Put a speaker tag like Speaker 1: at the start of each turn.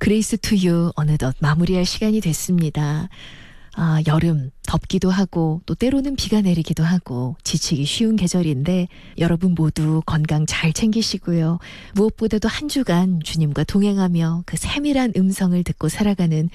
Speaker 1: 그레이스 투유 어느덧 마무리할 시간이 됐습니다. 여름 덥기도 하고 또 때로는 비가 내리기도 하고 지치기 쉬운 계절인데 여러분 모두 건강 잘 챙기시고요. 무엇보다도 한 주간 주님과 동행하며 그 세밀한 음성을 듣고 살아가는